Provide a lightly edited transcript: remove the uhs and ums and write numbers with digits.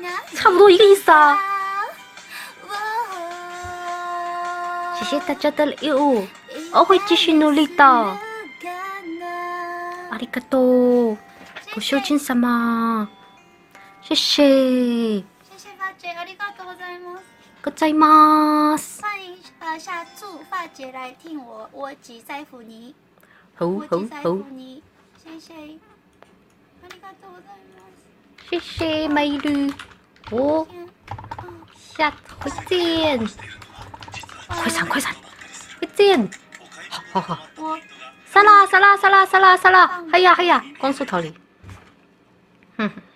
差不多一个意思啊。谢谢大家的礼物，我会继续努力的。阿里嘎多，ご主人様，谢谢。 谢谢发姐，ありがとうございます。 ございます。 欢迎下祝发姐来听我窝吉塞福尼。 好好好， 谢谢，ありがとうございます。 谢谢美女，我下回见。快闪快闪，回见！好好好，杀啦杀啦杀啦杀啦杀啦！哎呀哎呀，光速逃离。哼哼。